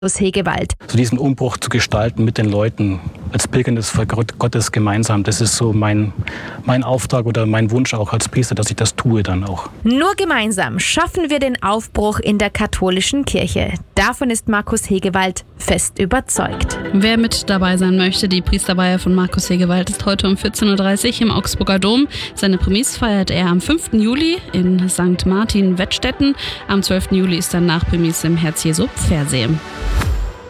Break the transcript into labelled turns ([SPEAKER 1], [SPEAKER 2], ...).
[SPEAKER 1] Hegewald.
[SPEAKER 2] So diesen Umbruch zu gestalten mit den Leuten als pilgerndes Volk Gottes gemeinsam, das ist so mein Auftrag oder mein Wunsch auch als Priester, dass ich das tue dann auch.
[SPEAKER 1] Nur gemeinsam schaffen wir den Aufbruch in der katholischen Kirche. Davon ist Markus Hegewald fest überzeugt.
[SPEAKER 3] Wer mit dabei sein möchte, die Priesterweihe von Markus Hegewald ist heute um 14.30 Uhr im Augsburger Dom. Seine Primis feiert er am 5. Juli in St. Martin Wettstetten. Am 12. Juli ist dann Nachprimis im Herz Jesu Pfersee.